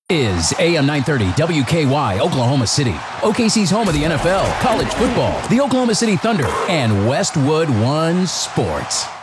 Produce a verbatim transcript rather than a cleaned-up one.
Is A M nine thirty W K Y Oklahoma City, O K C's home of the N F L, college football, the Oklahoma City Thunder, and Westwood One Sports.